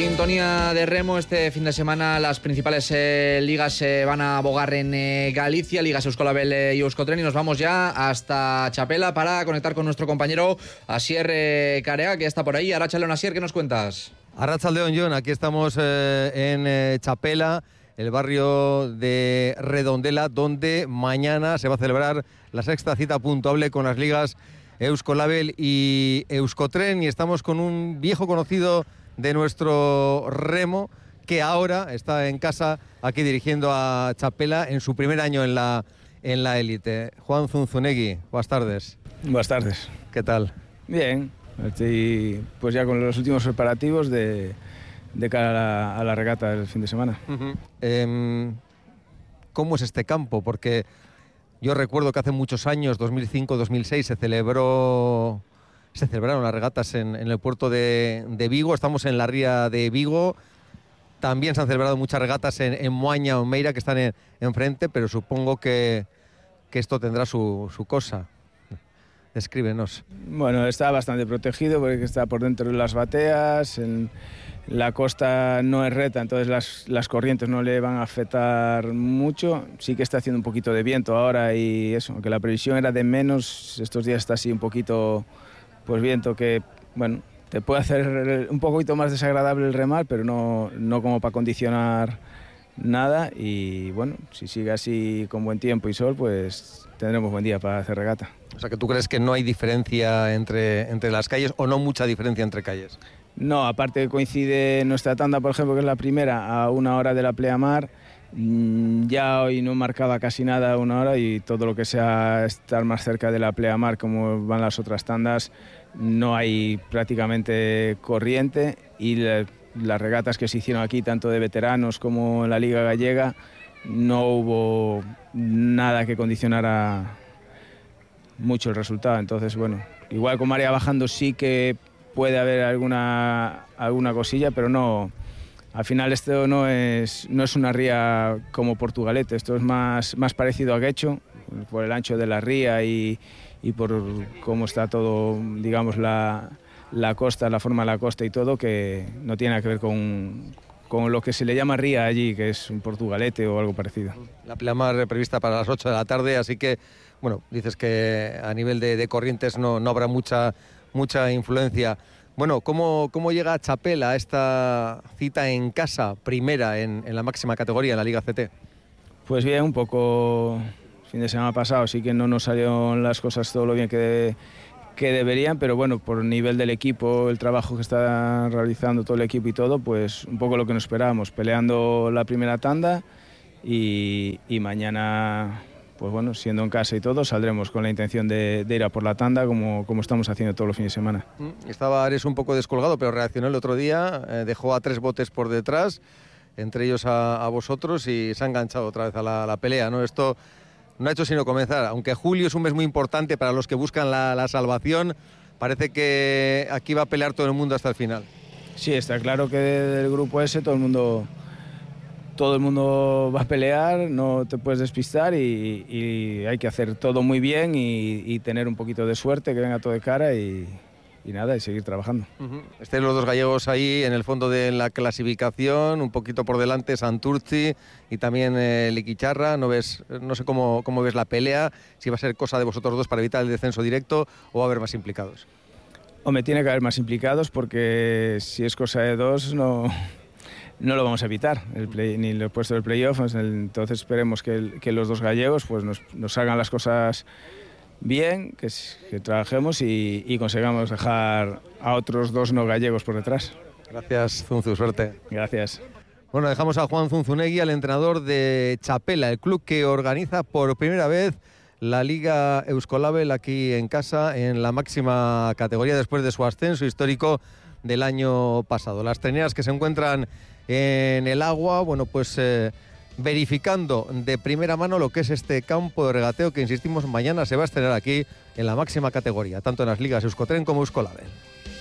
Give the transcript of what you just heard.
Sintonía de remo. Este fin de semana las principales ligas se van a abogar en Galicia, Ligas Euskolabel y Euskotren, y nos vamos ya hasta Txapela para conectar con nuestro compañero Asier Carea, que está por ahí. Arratsaldeon, Asier, ¿qué nos cuentas? Arratsaldeon, Jon, aquí estamos en Txapela, el barrio de Redondela, donde mañana se va a celebrar la sexta cita puntuable con las ligas Euskolabel y Euskotren, y estamos con un viejo conocido de nuestro remo que ahora está en casa aquí dirigiendo a Txapela en su primer año en la élite. Juan Zunzunegui, buenas tardes. Buenas tardes. ¿Qué tal? Bien, estoy pues ya con los últimos preparativos de cara a la regata del fin de semana. ¿Cómo es este campo? Porque yo recuerdo que hace muchos años, 2005-2006, se celebraron las regatas en el puerto de Vigo. Estamos en la ría de Vigo. También se han celebrado muchas regatas en Moaña o Meira, que están enfrente, pero supongo que esto tendrá su cosa. Descríbenos. Bueno, está bastante protegido porque está por dentro de las bateas. La costa no es recta, entonces las corrientes no le van a afectar mucho. Sí que está haciendo un poquito de viento ahora y eso, aunque la previsión era de menos, estos días está así un poquito pues viento que, bueno, te puede hacer un poquito más desagradable el remar, pero no como para condicionar nada. Y bueno, si sigue así con buen tiempo y sol, pues tendremos buen día para hacer regata. O sea, que tú crees que no hay diferencia entre las calles, o no mucha diferencia entre calles. No, aparte coincide nuestra tanda, por ejemplo, que es la primera, a 1 hora de la pleamar. Ya hoy no marcaba casi nada a 1 hora, y todo lo que sea estar más cerca de la pleamar, como van las otras tandas, no hay prácticamente corriente, y las regatas que se hicieron aquí, tanto de veteranos como en la Liga Gallega, no hubo nada que condicionara mucho el resultado. Entonces, bueno, igual con marea bajando sí que puede haber alguna cosilla, pero no. Al final esto no es una ría como Portugalete, esto es más parecido a Guecho, por el ancho de la ría y por cómo está todo, digamos, la costa, la forma de la costa y todo, que no tiene nada que ver con lo que se le llama ría allí, que es un Portugalete o algo parecido. La pleamar prevista para las 8 de la tarde, así que, bueno, dices que a nivel de corrientes no habrá mucha influencia. Bueno, ¿cómo llega Txapela a esta cita en casa, primera en la máxima categoría, en la Liga CT? Pues bien, un poco. Fin de semana pasado sí que no nos salieron las cosas todo lo bien que deberían, pero bueno, por nivel del equipo, el trabajo que está realizando todo el equipo y todo, pues un poco lo que nos esperábamos, peleando la primera tanda y mañana, pues bueno, siendo en casa y todo, saldremos con la intención de ir a por la tanda como estamos haciendo todos los fines de semana. Estaba Ares un poco descolgado, pero reaccionó el otro día, dejó a 3 botes por detrás, entre ellos a vosotros, y se ha enganchado otra vez a la pelea, ¿no? Esto no ha hecho sino comenzar, aunque julio es un mes muy importante para los que buscan la salvación. Parece que aquí va a pelear todo el mundo hasta el final. Sí, está claro que del grupo ese todo el mundo va a pelear, no te puedes despistar, y hay que hacer todo muy bien y tener un poquito de suerte, que venga todo de cara y nada, y seguir trabajando. Estén los dos gallegos ahí en el fondo de la clasificación, un poquito por delante Santurtzi y también Liquicharra. No sé cómo ves la pelea, si va a ser cosa de vosotros dos para evitar el descenso directo o va a haber más implicados. Hombre, tiene que haber más implicados, porque si es cosa de dos no lo vamos a evitar, ni el puesto del playoff. Entonces esperemos que los dos gallegos pues nos hagan las cosas bien, que trabajemos y consigamos dejar a otros dos no gallegos por detrás. Gracias, Zunzu, suerte. Gracias. Bueno, dejamos a Juan Zunzunegui, al entrenador de Txapela, el club que organiza por primera vez la Liga Euskolabel aquí en casa, en la máxima categoría, después de su ascenso histórico del año pasado. Las trineras que se encuentran en el agua, bueno, pues verificando de primera mano lo que es este campo de regateo que, insistimos, mañana se va a estrenar aquí en la máxima categoría, tanto en las ligas Euskotren como Euskolabel.